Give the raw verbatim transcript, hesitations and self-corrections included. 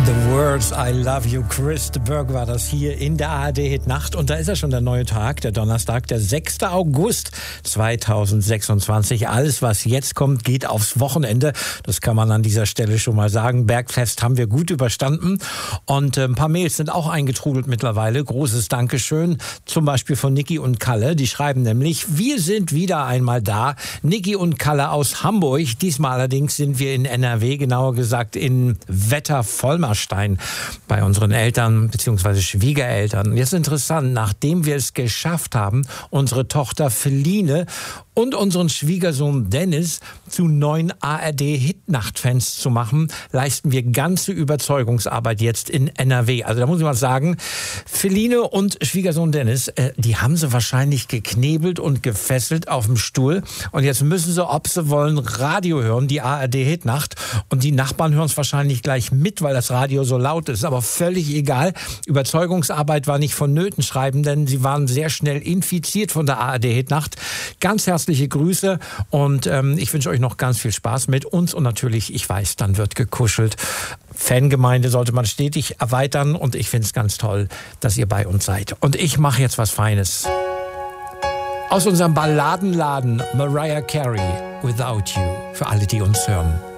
The Words I Love You, Chris de Burgh war das hier in der A R D-Hit-Nacht. Und da ist ja schon der neue Tag, der Donnerstag, der sechster August zweitausendsechsundzwanzig. Alles, was jetzt kommt, geht aufs Wochenende. Das kann man an dieser Stelle schon mal sagen. Bergfest haben wir gut überstanden. Und äh, ein paar Mails sind auch eingetrudelt mittlerweile. Großes Dankeschön. Zum Beispiel von Niki und Kalle. Die schreiben nämlich, wir sind wieder einmal da. Niki und Kalle aus Hamburg. Diesmal allerdings sind wir in N R W, genauer gesagt in Wetter-Vollmarstein bei unseren Eltern bzw. Schwiegereltern. Jetzt interessant, nachdem wir es geschafft haben, unsere Tochter Feline und unseren Schwiegersohn Dennis zu neuen A R D-Hit-Nacht-Fans zu machen, leisten wir ganze Überzeugungsarbeit jetzt in N R W. Also da muss ich mal sagen, Feline und Schwiegersohn Dennis, äh, die haben sie wahrscheinlich geknebelt und gefesselt auf dem Stuhl. Und jetzt müssen sie, ob sie wollen, Radio hören, die A R D-Hit-Nacht. Und die Nachbarn hören es wahrscheinlich gleich mit, weil das Radio so laut ist. Aber völlig egal. Überzeugungsarbeit war nicht vonnöten, schreiben, denn sie waren sehr schnell infiziert von der A R D-Hit-Nacht. Ganz herzlich Herzliche Grüße und ähm, ich wünsche euch noch ganz viel Spaß mit uns und natürlich, ich weiß, dann wird gekuschelt. Fangemeinde sollte man stetig erweitern und ich finde es ganz toll, dass ihr bei uns seid. Und ich mache jetzt was Feines. Aus unserem Balladenladen Mariah Carey, Without You, für alle, die uns hören.